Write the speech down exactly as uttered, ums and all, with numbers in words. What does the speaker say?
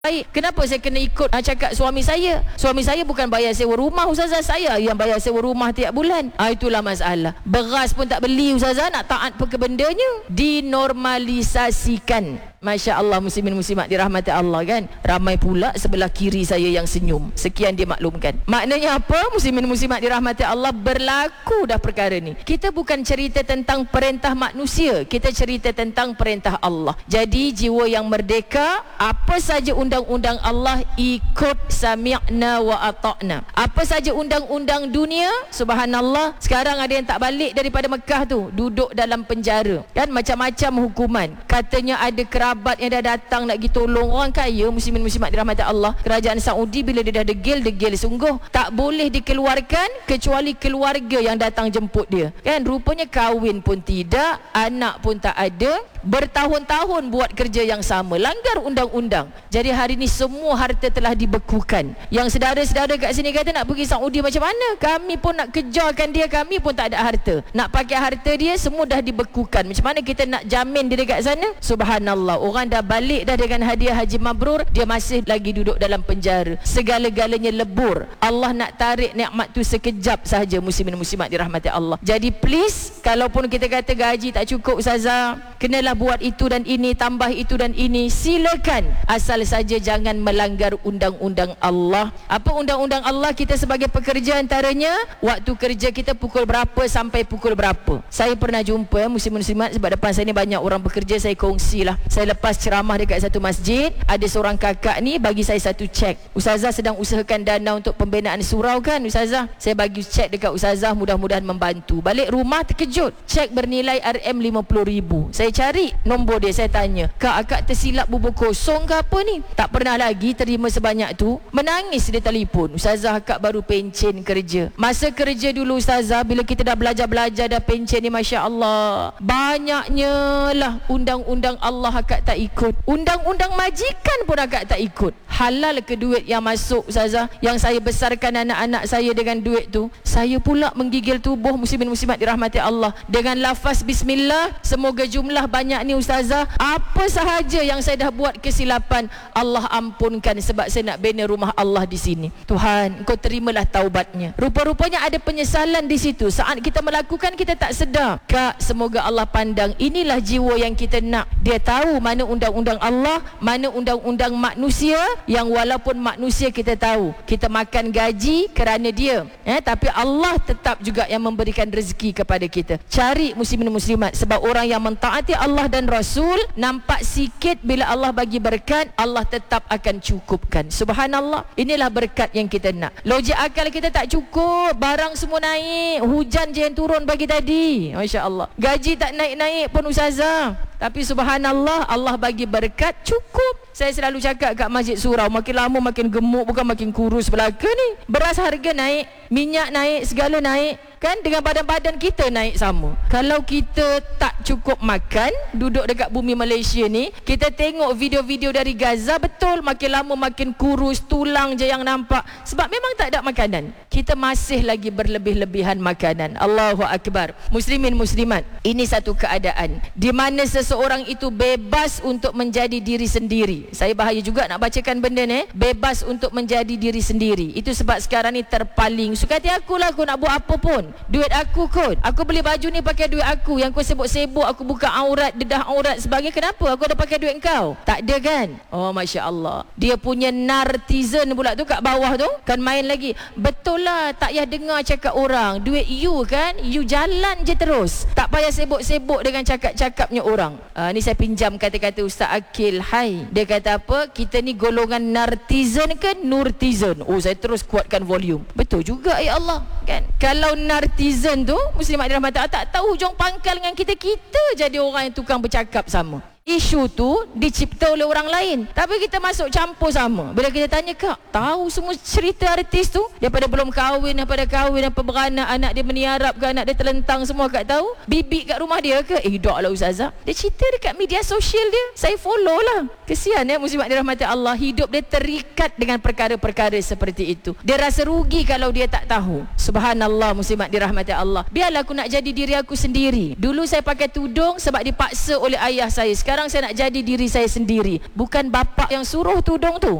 baik. Kenapa saya kena ikut ha, cakap suami saya? Suami saya bukan bayar sewa rumah, ustazah, saya yang bayar sewa rumah tiap bulan. Ha, itulah masalah. Beras pun tak beli, ustazah, nak taat pun ke bendanya. Dinormalisasikan. Masya Allah, muslimin muslimat dirahmati Allah kan. Ramai pula sebelah kiri saya yang senyum. Sekian dia maklumkan. Maknanya apa? Muslimin muslimat dirahmati Allah, berlaku dah perkara ni. Kita bukan cerita tentang perintah manusia, kita cerita tentang perintah Allah. Jadi jiwa yang merdeka, apa saja undang-undang Allah ikut, sami'na wa ata'na. Apa saja undang-undang dunia, subhanallah, sekarang ada yang tak balik daripada Mekah tu, duduk dalam penjara kan, macam-macam hukuman. Katanya ada kerabat yang dah datang nak pergi tolong orang kaya, muslimin muslimat dirahmati Allah. Kerajaan Saudi bila dia dah degil-degil sungguh, tak boleh dikeluarkan kecuali keluarga yang datang jemput dia kan. Rupanya kahwin pun tidak, anak pun tak ada, bertahun-tahun buat kerja yang sama, langgar undang-undang. Jadi hari ni semua harta telah dibekukan. Yang saudara-saudara kat sini kata nak pergi Saudi macam mana? Kami pun nak kejarkan dia, kami pun tak ada harta. Nak pakai harta dia semua dah dibekukan. Macam mana kita nak jamin dia dekat sana? Subhanallah, orang dah balik dah dengan hadiah haji mabrur, dia masih lagi duduk dalam penjara. Segala-galanya lebur. Allah nak tarik nikmat tu sekejap sahaja, muslimin muslimat dirahmati Allah. Jadi please, kalaupun kita kata gaji tak cukup ustazah, kenalah buat itu dan ini, tambah itu dan ini, silakan, asal saja jangan melanggar undang-undang Allah. Apa undang-undang Allah kita sebagai pekerja? Antaranya waktu kerja kita pukul berapa sampai pukul berapa. Saya pernah jumpa muslim-muslimat, sebab depan saya ni banyak orang bekerja, saya kongsilah. Saya lepas ceramah dekat satu masjid, ada seorang kakak ni bagi saya satu cek. Ustazah sedang usahakan dana untuk pembinaan surau kan ustazah? Saya bagi cek dekat ustazah, mudah-mudahan membantu. Balik rumah terkejut, cek bernilai R M lima puluh ribu. Saya cari nombor dia, saya tanya, kak, akak tersilap bubur kosong ke apa ni? Tak pernah lagi terima sebanyak tu. Menangis dia telefon, ustazah, akak baru pencen kerja. Masa kerja dulu ustazah, bila kita dah belajar-belajar dah pencen ni, Masya Allah, banyaknya lah undang-undang Allah akak tak ikut. Undang-undang majikan pun akak tak ikut. Halal ke duit yang masuk ustazah? Yang saya besarkan anak-anak saya dengan duit tu, saya pula menggigil tubuh, muslimin muslimat dirahmati Allah, dengan lafaz bismillah. Semoga jumlah banyak ni ustazah, apa sahaja yang saya dah buat kesilapan, Allah ampunkan, sebab saya nak bina rumah Allah di sini. Tuhan, Engkau terimalah taubatnya. Rupa-rupanya ada penyesalan di situ. Saat kita melakukan, kita tak sedar. Kak, semoga Allah pandang. Inilah jiwa yang kita nak. Dia tahu mana undang-undang Allah, mana undang-undang manusia, yang walaupun manusia kita tahu kita makan gaji kerana dia, eh, tapi Allah tetap juga yang memberikan rezeki kepada kita. Cari muslimin muslimat, sebab orang yang mentaati Allah dan Rasul, nampak sikit, bila Allah bagi berkat, Allah tetap akan cukupkan. Subhanallah, inilah berkat yang kita nak. Logik akal kita tak cukup, barang semua naik, hujan je yang turun pagi tadi, Masya Allah, gaji tak naik-naik pun ustazah, tapi subhanallah, Allah bagi berkat, cukup. Saya selalu cakap kat Masjid Surau, makin lama makin gemuk, bukan makin kurus belaka ni. Beras harga naik, minyak naik, segala naik kan, dengan badan-badan kita naik sama. Kalau kita tak cukup makan, duduk dekat bumi Malaysia ni, kita tengok video-video dari Gaza, betul makin lama makin kurus, tulang je yang nampak, sebab memang tak ada makanan. Kita masih lagi berlebih-lebihan makanan. Allahu Akbar. Muslimin muslimat, ini satu keadaan di mana seseorang itu bebas untuk menjadi diri sendiri. Saya bahaya juga nak bacakan benda ni, bebas untuk menjadi diri sendiri. Itu sebab sekarang ni terpaling, suka hati aku lah, aku nak buat apa pun, duit aku kot, aku beli baju ni pakai duit aku, yang kau sibuk-sibuk aku buka aurat, dedah aurat sebagainya, kenapa aku ada pakai duit kau? Tak ada kan? Oh Masya Allah, dia punya nartizen pula tu kat bawah tu kan main lagi. Betul lah, tak payah dengar cakap orang, duit you kan, you jalan je terus, tak payah sibuk-sibuk dengan cakap-cakapnya orang. uh, Ni saya pinjam kata-kata Ustaz Akil. Hai, dia kata apa, kita ni golongan nartizen ke nurtizen? Oh, saya terus kuatkan volume. Betul juga ya Allah kan. Kalau nartizen tu, muslimat dirahmati Allah, tak tahu hujung pangkal dengan kita, kita jadi orang yang tukang bercakap sama. Isu tu dicipta oleh orang lain, tapi kita masuk campur sama. Bila kita tanya, kak, tahu semua cerita artis tu? Daripada belum kahwin, daripada kahwin, apa beranak, anak dia meniarap ke, anak dia terlentang, semua kak tahu? Bibik kat rumah dia ke? Eh, dok lah ustazah, dia cerita dekat media sosial dia, saya follow lah. Kesian ya muslimat dirahmati Allah, hidup dia terikat dengan perkara-perkara seperti itu. Dia rasa rugi kalau dia tak tahu. Subhanallah muslimat dirahmati Allah. Biarlah aku nak jadi diri aku sendiri. Dulu saya pakai tudung sebab dipaksa oleh ayah saya. Sekarang sekarang saya nak jadi diri saya sendiri. Bukan bapa yang suruh tudung tu.